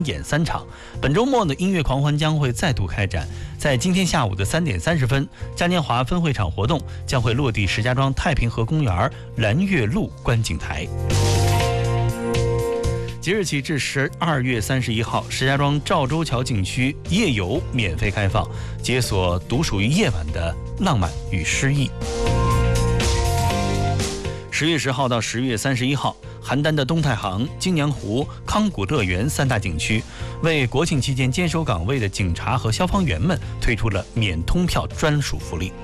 演3场。本周末呢，音乐狂欢将会再度开展。在今天下午的3点30分，嘉年华分会场活动将会落地石家庄太平河公园蓝月路观景台。即日起至12月31号，石家庄赵州桥景区夜游免费开放，解锁独属于夜晚的浪漫与诗意。10月10号到10月31号，邯郸的东太行、金娘湖、康谷乐园3大景区为国庆期间坚守岗位的警察和消防员们推出了免通票专属福利。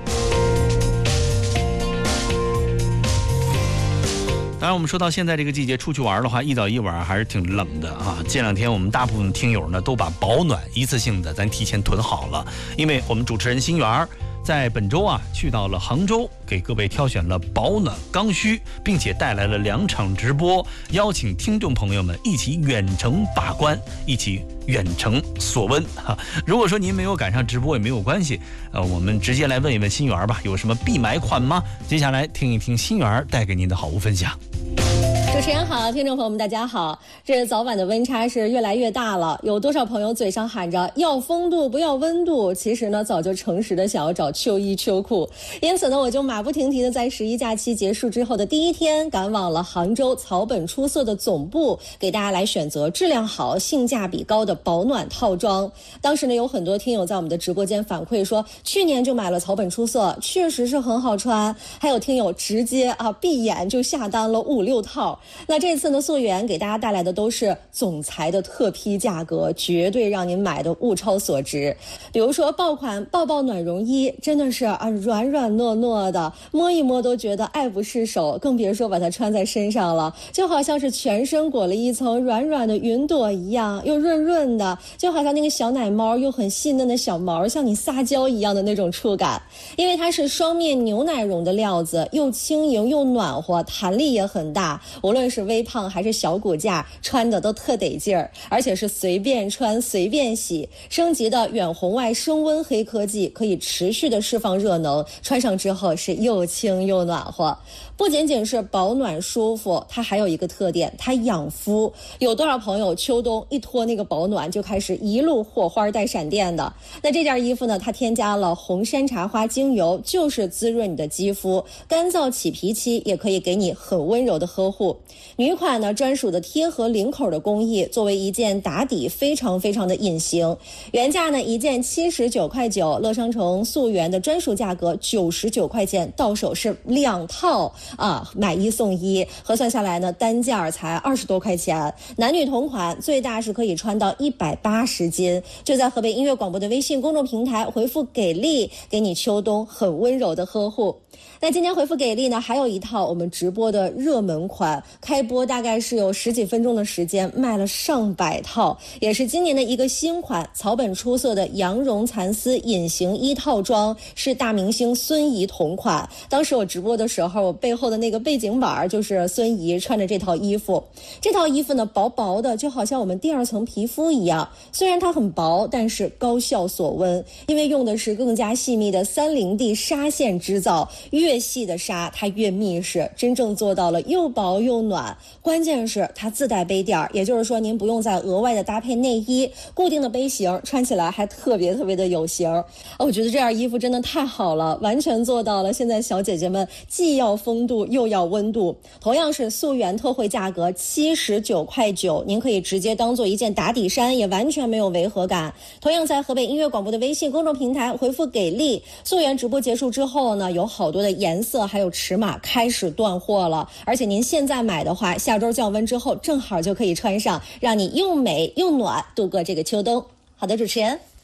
当然，我们说到现在这个季节出去玩的话，一早一晚还是挺冷的啊。这2天我们大部分听友呢都把保暖一次性的咱提前囤好了，因为我们主持人新源在本周去到了杭州，给各位挑选了保暖刚需，并且带来了2场直播，邀请听众朋友们一起远程把关，一起远程锁温如果说您没有赶上直播也没有关系，我们直接来问一问新源吧，有什么必买款吗？接下来听一听新源带给您的好物分享。 主持人好，听众朋友们大家好。这早晚的温差是越来越大了，有多少朋友嘴上喊着要风度不要温度，其实呢早就诚实的想要找秋衣秋裤。因此呢，我就马不停蹄的在11假期结束之后的第1天，赶往了杭州草本出色的总部，给大家来选择质量好、性价比高的保暖套装。当时呢，有很多听友在我们的直播间反馈说，去年就买了草本出色，确实是很好穿。还有听友直接闭眼就下单了5、6套。那这次呢，溯源给大家带来的都是总裁的特批价格，绝对让您买的物超所值。比如说爆款抱抱暖绒衣，真的是软软糯糯的，摸一摸都觉得爱不释手，更别说把它穿在身上了，就好像是全身裹了一层软软的云朵一样，又润润的，就好像那个小奶猫又很细嫩的小毛像你撒娇一样的那种触感。因为它是双面牛奶绒的料子，又轻盈又暖和，弹力也很大，无论是微胖还是小骨架，穿的都特得劲儿，而且是随便穿随便洗。升级的远红外升温黑科技可以持续的释放热能，穿上之后是又轻又暖和。不仅仅是保暖舒服，它还有一个特点，它养肤。有多少朋友秋冬一脱那个保暖就开始一路火花带闪电的？那这件衣服呢，它添加了红山茶花精油，就是滋润你的肌肤，干燥起皮期也可以给你很温柔的呵护。女款呢，专属的贴合领口的工艺，作为一件打底非常非常的隐形。原价呢一件79.9块，乐商城溯源的专属价格99块钱，到手是2套买1送1，核算下来呢单价才20多块钱。男女同款，最大是可以穿到180斤。就在河北音乐广播的微信公众平台回复给力，给你秋冬很温柔的呵护。那今天回复给力呢，还有一套我们直播的热门款，开播大概是有10几分钟的时间，卖了上百套，也是今年的一个新款，草本出色的羊绒蚕丝隐形衣套装，是大明星孙怡同款。当时我直播的时候，我背后的那个背景板就是孙怡穿着这套衣服。这套衣服呢，薄薄的，就好像我们第2层皮肤一样，虽然它很薄，但是高效锁温，因为用的是更加细密的30D 纱线织造，越细的纱它越密实，真正做到了又薄又暖。关键是它自带杯垫，也就是说您不用再额外的搭配内衣，固定的杯型，穿起来还特别的有型。我觉得这件衣服真的太好了，完全做到了现在小姐姐们既要风度又要温度。同样是溯源特惠价格79.9块，您可以直接当做一件打底衫，也完全没有违和感。同样在河北音乐广播的微信公众平台回复给力，溯源直播结束之后呢，有好多的颜色还有尺码开始断货了，而且您现在买的话，下周降温之后正好就可以穿上，让你又美又暖度过这个秋冬。好的，主持人。